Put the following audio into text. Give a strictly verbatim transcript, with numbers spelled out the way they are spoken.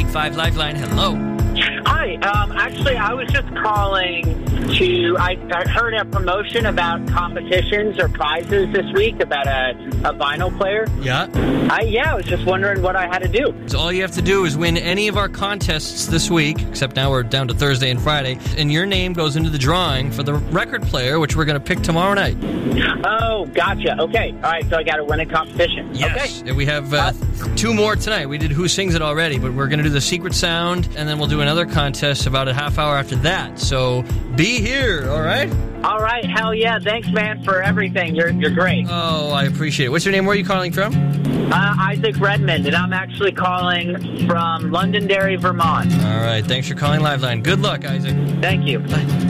eight five Lifeline. Hello. Hi. Um, actually, I was just calling to. I, I heard a promotion about competitions or prizes this week about a, a vinyl player. Yeah. I yeah. I was just wondering what I had to do. So all you have to do is win any of our contests this week, except now we're down to Thursday and Friday, and your name goes into the drawing for the record player, which we're going to pick tomorrow night. Oh, gotcha. Okay. All right. So I got to win a competition. Yes. Okay. And we have uh, two more tonight. We did Who Sings It already, but we're going to do the secret sound, and then we'll do another contest about a half hour after that. So be here, all right? All right. Hell yeah. Thanks, man, for everything. You're you're great. Oh, I appreciate it. What's your name? Where are you calling from? Uh, Isaac Redmond, and I'm actually calling from Londonderry, Vermont. All right. Thanks for calling Liveline. Good luck, Isaac. Thank you. Bye.